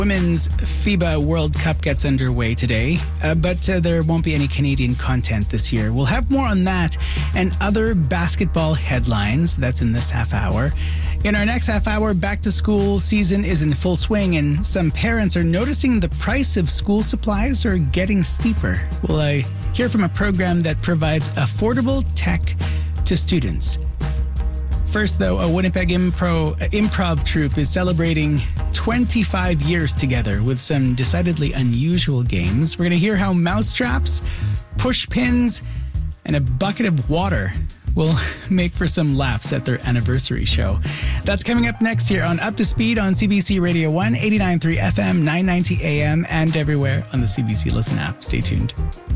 Women's FIBA World Cup gets underway today, but there won't be any Canadian content this year. We'll have more on that and other basketball headlines. That's in this half hour. In our next half hour, back to school season is in full swing, and some parents are noticing the price of school supplies are getting steeper. We'll hear from a program that provides affordable tech to students. First, though, a Winnipeg improv troupe is celebrating 25 years together with some decidedly unusual games. We're going to hear how mousetraps, push pins, and a bucket of water will make for some laughs at their anniversary show. That's coming up next here on Up to Speed on CBC Radio 1, 89.3 FM, 990 AM, and everywhere on the CBC Listen app. Stay tuned.